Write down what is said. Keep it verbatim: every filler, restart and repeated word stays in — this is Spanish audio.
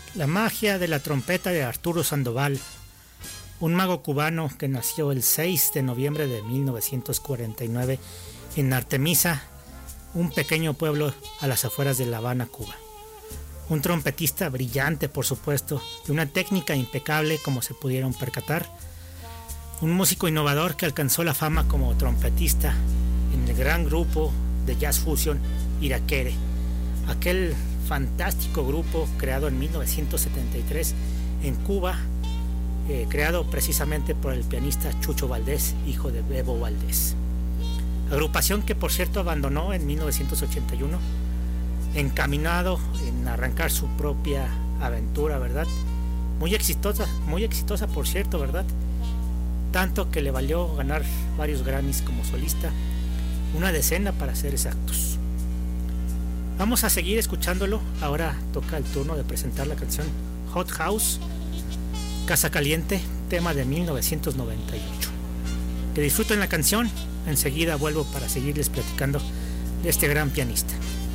La magia de la trompeta de Arturo Sandoval, un mago cubano que nació el seis de noviembre de mil novecientos cuarenta y nueve en Artemisa, un pequeño pueblo a las afueras de La Habana, Cuba. Un trompetista brillante, por supuesto, de una técnica impecable, como se pudieron percatar. Un músico innovador que alcanzó la fama como trompetista en el gran grupo de jazz fusion Irakere, aquel fantástico grupo creado en mil novecientos setenta y tres en Cuba, eh, creado precisamente por el pianista Chucho Valdés, hijo de Bebo Valdés. Agrupación que, por cierto, abandonó en mil novecientos ochenta y uno, encaminado en arrancar su propia aventura, ¿verdad? Muy exitosa, muy exitosa, por cierto, ¿verdad? Tanto que le valió ganar varios Grammys como solista, una decena para ser exactos. Vamos a seguir escuchándolo. Ahora toca el turno de presentar la canción Hot House, Casa Caliente, tema de mil novecientos noventa y ocho. Que disfruten la canción. Enseguida vuelvo para seguirles platicando de este gran pianista.